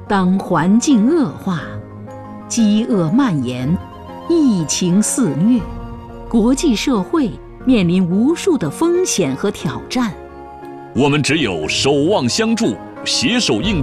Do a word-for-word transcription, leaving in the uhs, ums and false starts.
当环境恶化，饥饿蔓延，疫情肆虐，国际社会面临无数的风险和挑战。 我们只有守望相助，携手应